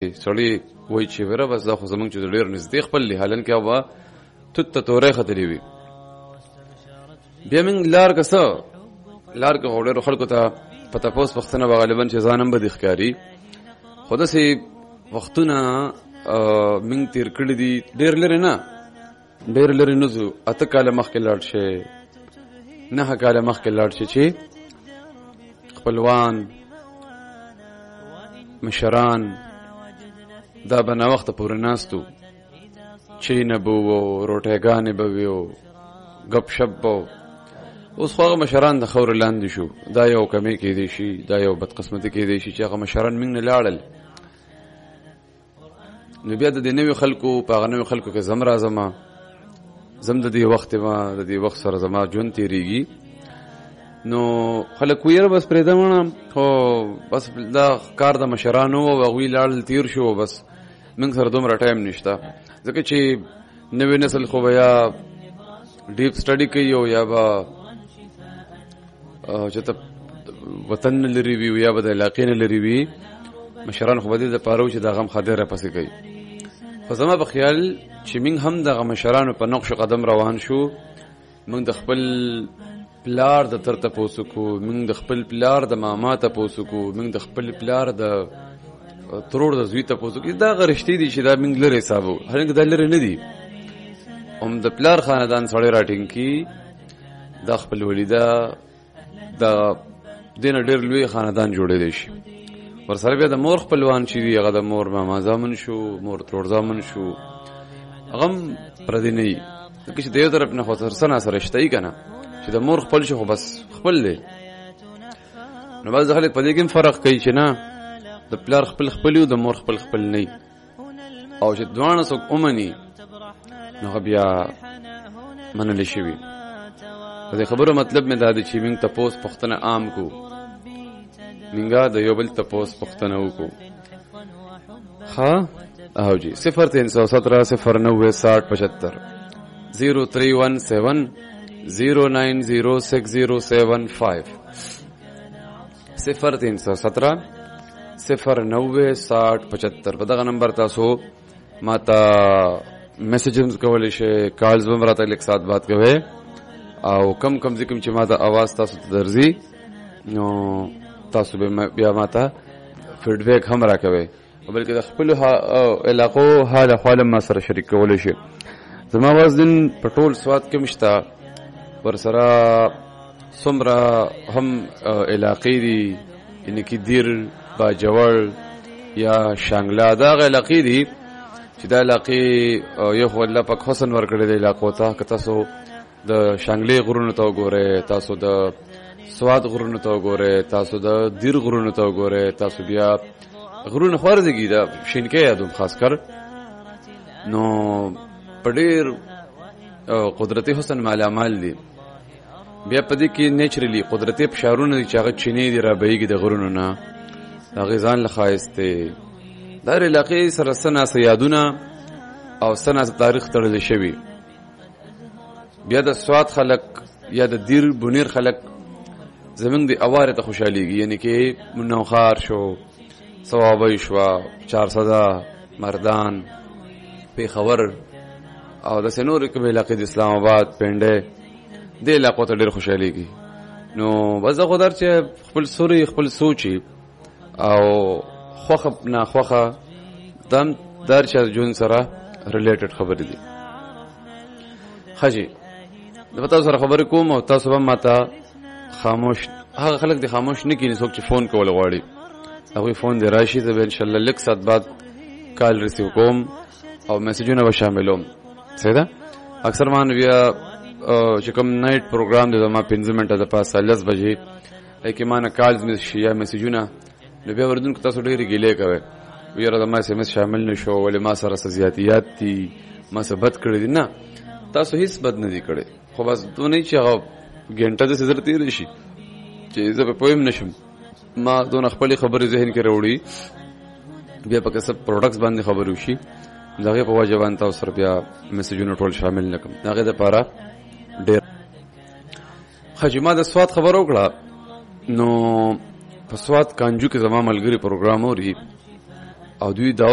سړی وای چې وره بس دا خو زمونږ چې ډېر نږدې خپل لی حالن کې هوا توت ته تورې خطرې وي بیا موږ لار کې ډېرو خلکو ته په تپوس پوښتنه به غالبا چې ځان هم به د ښکاري خو داسې وختونه موږ تېر کړي دي ډېر لرې نه ځو 8 کاله مخکې لاړ شي 9 کاله مخکې لاړ شي چې خپلوان مشران دا به ناوخته پورې ناستو چینه به و روټیګانې به وي او ګپ شپ به اوس خو هغه مشران د خاورې لاندې شو دا یو کمی کېدی شي دا یو بدقسمتي کېدی شي چې هغه مشران موږ نه لاړل نو بیا د دې نوي خلکو په هغه نوي خلکو کې زم راځم د دې وخت سره زما ژوند تېرېږي نو خلک ویره بس پرېږدم خو بس دا کار د مشرانو او هغوی لاړل تېر شو بس موږ سره دومره ټایم نشته ځکه چې نوی نسل خو به یا ډیپ سټډي کوي او یا به چې ته وطن نه لرې وي یا به د علاقې نه لرې وي مشران خو به دې دپاره و چې د غم خدای راپسې کوي خو زما په خیال چې موږ هم دغه مشرانو په نقش قدم روان شو موږ د خپل پلار د تر تپوس کو موږ د خپل پلار د ماما تپوس کو موږ د خپل پلار د ترور د زوی تپوس کو دا غرشتي دي چې دا موږ لري حسابو هرڅه د لري نه دي هم د پلار خاندان سړی راټینګ کی د خپل ولیدا د دینه ډېر لوی خاندان جوړېدل شي ورسره بیا د مور خپلوان چې دی هغه د مور ماما زامن شو مور ترور زامن شو هغه پردي نه وي ځکه چې د یو طرف نه خو سره شته یې که نه چې د مور خپل شو خو بس خپل دی نو بعض خلک په دې کې فرق کوي چې نه د پلار خپل یو د مور خپل نه او چې دواړه څوک ومني نو بیا منلی شوي په دې خبرو مطلب مې دا دی چې موږ تپوس پوښتنه عام کو موږ د یو بل تپوس پوښتنه وکړو ها او جی 0317 096075 0317 090607 0317 096075 په دغه نمبر تاسو ماته میسیجز کولی شئ کالز هم راته لیک سات بات کوئ او کم ذکم چې ماته आवाज تاسو ته درځي نو تاسو به بیا ماته فیډبیک هم راکوئ بلکې د خپل علاقو حال احوال ما سره شریک کولی شئ زما आवाज دین په ټول سواد کې مشته ورسره څومره هم علاقې دي یعنې کې دیر باجوړ یا شانګلا دا هغه علاقې دي چې دا علاقې یو خو الله پاک حسن ورکړی دی علاقو ته که تاسو د شانګلې غرونو ته وګورئ تاسو د سواد غرونو ته وګورئ تاسو د دیر غرونو ته وګورئ تاسو بیا غرونه خوارځږي د شینکۍ یادوم خاص کر نو په ډېر قدرتي حسن مالامال دي بیا په دې کې نیچرلی قدرتي فشارونه دي چې هغه چینې دي رابهیږي د غرونو نه د هغې ځان له ښایست دی دا علاقې سره څه ناسه یادونه او څه ناسه تاریخ تړلی شوي بیا د سواد خلک یا د دیر بونیر خلک زمونږ د اوارې ته خوشحالیږي یعنې کې نوخار شو صوابۍ شوه چارسده مردان پیښور او داسې نورې کومې علاقې د اسلام آباد پنډۍ دې علاقو ته ډېر خوشحالیږي نو بس دا خو در چې خپل سوري خپل سوچي او خوښه ناخوښه دا هم در چې ژوند سره ریلیټډ خبرې دي ښه جي زه به تاسو سره خبرې کوم او تاسو به ماته خاموش هغه خلک دې خاموش نه کړي څوک چې فون کول غواړي هغوی فون دې راشي زه به انشاءالله لږ ساعت بعد کال ریسیو کوم او میسیجونه به شاملوم صحیح ده اکثر ما بیا چې کوم نایټ پروګرام دی زما 15 منټه د پاسه 10 بجې لکه ما نه کالز مې شي یا میسیجونه نو بیا وردونکو تاسو ډېرې ګیلې کوئ ویره زما اس ام اس شامل نه شو ولې ما سره څه زیاتیات دي ما څه بد کړی دي نه تاسو هیڅ بد نه دي کړی خو بس دونه چې هغه ګنټه داسې در تېره شي چې زه به پوه هم نه شم ما دونه خپلې خبرې ذهن کې راوړي بیا پکې څه پروډکټس باندې خبرې وشي د هغې په وجه باندې تاسو سره بیا میسیجونه ټول شامل نه کړم د هغې دپاره ډېر ښه چې ما د سواد خبره وکړه نو په سواد کانجو کې زما ملګري پروګرام اوري او دوی